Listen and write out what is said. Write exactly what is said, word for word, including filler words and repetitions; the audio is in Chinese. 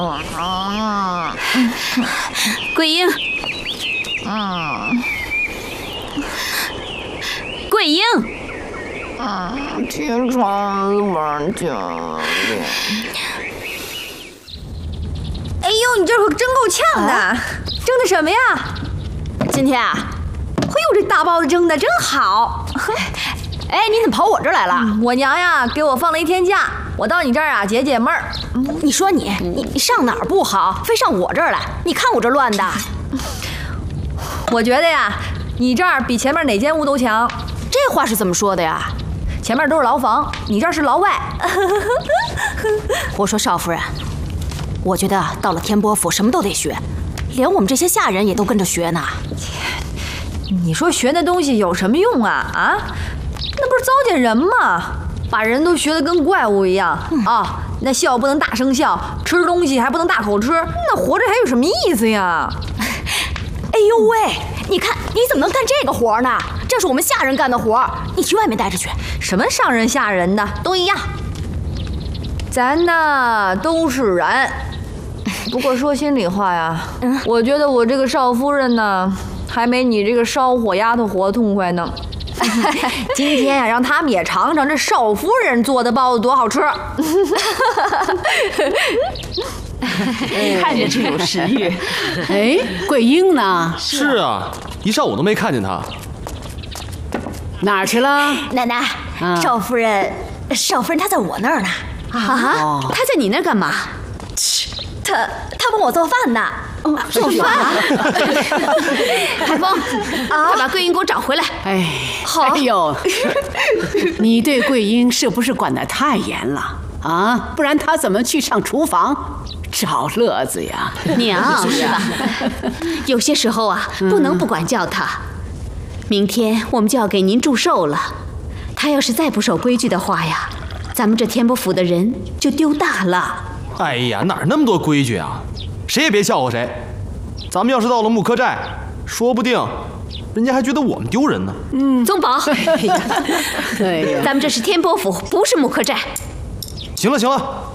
桂英， 嗯， 桂英， 嗯，起床吧，教练。 哎呦，你这可真够呛的，啊、蒸的什么呀？ 今天啊， 哎呦，这大包子蒸的真好。 哎，你怎么跑我这儿来了？ 嗯、我娘呀，给我放了一天假，我到你这儿啊解解闷儿。 你说你，你你上哪儿不好，非上我这儿来？你看我这乱的。 我觉得呀，你这儿比前面哪间屋都强。 这话是怎么说的呀？ 前面都是牢房，你这儿是牢外。 我说少夫人，我觉得到了天波府什么都得学，连我们这些下人也都跟着学呢。 你说学那东西有什么用啊？啊，那不是糟践人吗？把人都学得跟怪物一样、嗯、啊！那笑不能大声笑，吃东西还不能大口吃，那活着还有什么意思呀？ 哎呦喂，你看你怎么能干这个活呢？这是我们下人干的活，你去外面待着去。 什么上人下人的都一样，咱呢都是人。不过说心里话呀，嗯、我觉得我这个少夫人呢，还没你这个烧火丫头活痛快呢。今天呀、啊，让他们也尝尝这少夫人做的包子多好吃。 看着就有食欲。 哎，桂英呢？ 是啊，一上午都没看见她。 哪儿去了？ 奶奶，啊、少夫人，少夫人她在我那儿呢。 啊？哦、她在你那儿干嘛？ 她她帮我做饭呢。 哦，做饭。海峰，快把桂英给我找回来。 哎， 好。 哎呦，你对桂英是不是管得太严了啊？不然她怎么去上厨房找乐子呀？ 娘是吧？有些时候啊，不能不管教她。明天我们就要给您祝寿了，她要是再不守规矩的话呀，咱们这天波府的人就丢大了。 哎呀，哪儿那么多规矩啊？谁也别笑话谁。咱们要是到了木柯寨，说不定人家还觉得我们丢人呢。 嗯，宗宝， 哎呀， 咱们这是天波府，不是木柯寨。 行了行了，